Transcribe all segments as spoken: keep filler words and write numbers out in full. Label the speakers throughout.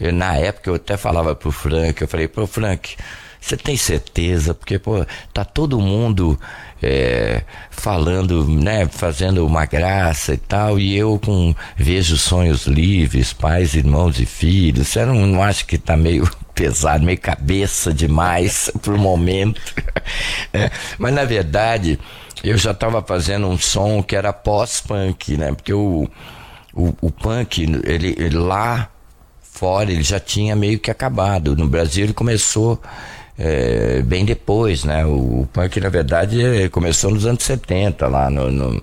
Speaker 1: eu, na época eu até falava pro Frank, eu falei, pô, Frank, você tem certeza? Porque, pô, tá todo mundo é, falando, né, fazendo uma graça e tal, e eu com Vejo Sonhos Livres, Pais, Irmãos e Filhos, você não, não acha que tá meio pesado, meio cabeça demais pro momento? É, mas, na verdade, eu já tava fazendo um som que era pós-punk, né, porque o, o, o punk, ele, ele lá fora, ele já tinha meio que acabado. No Brasil ele começou É, bem depois, né? O, o punk, na verdade, começou nos anos setenta, lá no, no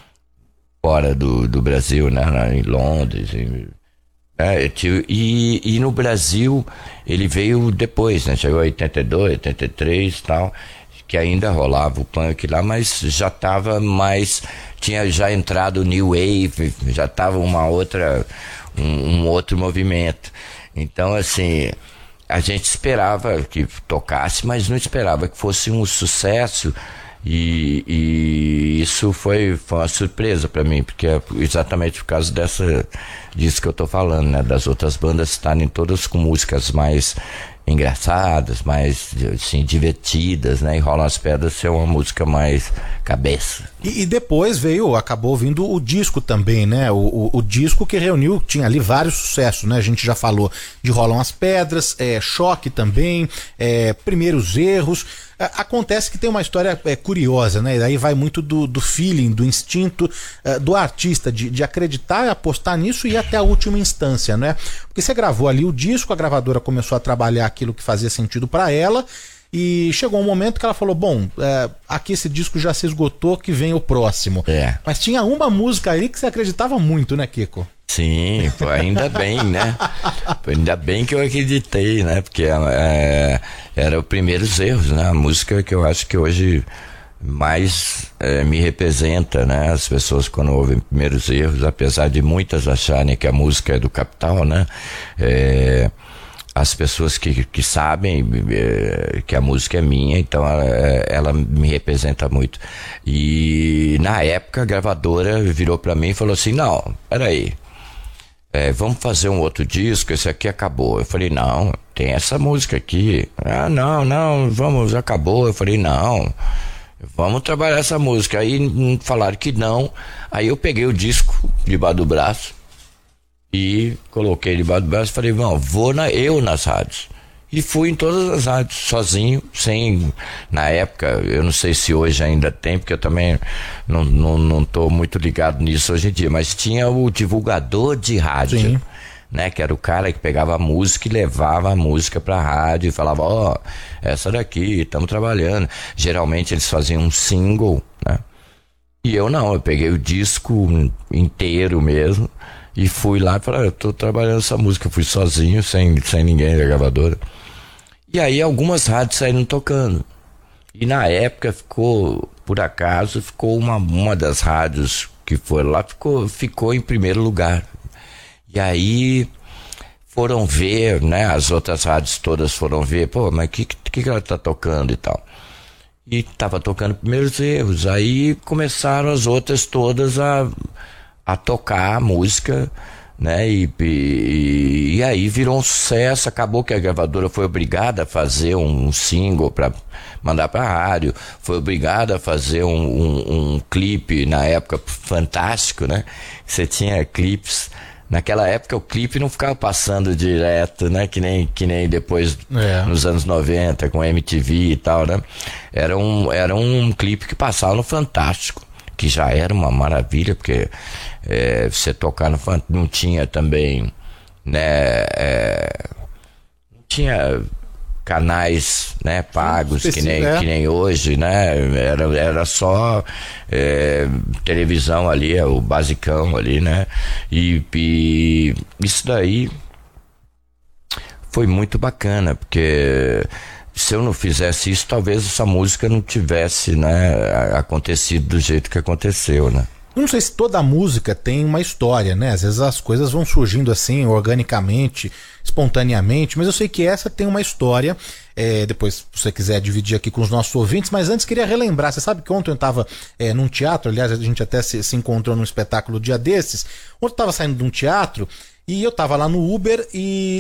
Speaker 1: fora do, do Brasil, né? Em Londres. Em, é, e, e no Brasil ele veio depois, né? Chegou em oitenta e dois, oitenta e três e tal, que ainda rolava o punk lá, mas já estava mais, tinha já entrado o New Wave, já estava uma outra, um, um outro movimento. Então, assim, a gente esperava que tocasse, mas não esperava que fosse um sucesso, e, e isso foi, foi uma surpresa para mim, porque é exatamente por causa dessa, disso que eu tô falando, né, das outras bandas estarem todas com músicas mais engraçadas, mais assim, divertidas, né, e Rolam as Pedras ser uma música mais cabeça.
Speaker 2: E, e depois veio, acabou vindo o disco também, né, o, o, o disco que reuniu, tinha ali vários sucessos, né, a gente já falou de Rolam as Pedras, é, Choque também, é, Primeiros Erros. Acontece que tem uma história é, curiosa, né? Daí vai muito do, do feeling, do instinto é, do artista, de, de acreditar, apostar nisso e ir até a última instância, né? Porque você gravou ali o disco, a gravadora começou a trabalhar aquilo que fazia sentido para ela, e chegou um momento que ela falou, bom, é, aqui esse disco já se esgotou, que vem o próximo.
Speaker 1: É.
Speaker 2: Mas tinha uma música aí que você acreditava muito, né, Kiko?
Speaker 1: Sim, pô, ainda bem, né? Ainda bem que eu acreditei, né? Porque é, era os Primeiros Erros, né? A música que eu acho que hoje mais é, me representa, né? As pessoas quando ouvem Primeiros Erros, apesar de muitas acharem que a música é do Capital, né? É, as pessoas que, que sabem é, que a música é minha, então ela, ela me representa muito. E na época a gravadora virou pra mim e falou assim, não, peraí, É, vamos fazer um outro disco, esse aqui acabou. Eu falei, não, tem essa música aqui. Ah, não, não, vamos, acabou. Eu falei, não, vamos trabalhar essa música. Aí falaram que não, aí eu peguei o disco debaixo do braço e coloquei debaixo do braço e falei, vamos, vou na, eu nas rádios. E fui em todas as rádios, sozinho, sem, na época, eu não sei se hoje ainda tem, porque eu também não, não, não tô muito ligado nisso hoje em dia, mas tinha o divulgador de rádio, Sim. né, que era o cara que pegava a música e levava a música pra rádio e falava, ó, oh, essa daqui, estamos trabalhando. Geralmente eles faziam um single, né, e eu não, eu peguei o disco inteiro mesmo, e fui lá e falei, eu tô trabalhando essa música, eu fui sozinho, sem, sem ninguém da gravadora. E aí algumas rádios saíram tocando. E na época ficou, por acaso, ficou uma, uma das rádios que foi lá, ficou, ficou em primeiro lugar. E aí foram ver, né, as outras rádios todas foram ver, pô, mas o que, que, que ela tá tocando e tal. E tava tocando Primeiros Erros. Aí começaram as outras todas a, a tocar a música, né, e, e, e aí virou um sucesso. Acabou que a gravadora foi obrigada a fazer um, um single para mandar para a rádio, foi obrigada a fazer um, um, um clipe, na época fantástico, né, você tinha clipes, naquela época o clipe não ficava passando direto, né, que nem, que nem depois é. nos anos noventa com M T V e tal, né, era um, era um clipe que passava no Fantástico, que já era uma maravilha, porque é, você tocar no Fantástico, não tinha também, né, é, não tinha canais, né, pagos, que nem, é. que nem hoje, né, era, era só é, televisão ali, o basicão ali, né, e, e isso daí foi muito bacana, porque se eu não fizesse isso, talvez essa música não tivesse, né, acontecido do jeito que aconteceu, né.
Speaker 2: Eu não sei se toda música tem uma história, né? Às vezes as coisas vão surgindo assim, organicamente, espontaneamente, mas eu sei que essa tem uma história. É, depois, se você quiser dividir aqui com os nossos ouvintes, mas antes queria relembrar. Você sabe que ontem eu estava é, num teatro, aliás, a gente até se, se encontrou num espetáculo dia desses. Ontem eu estava saindo de um teatro e eu estava lá no Uber e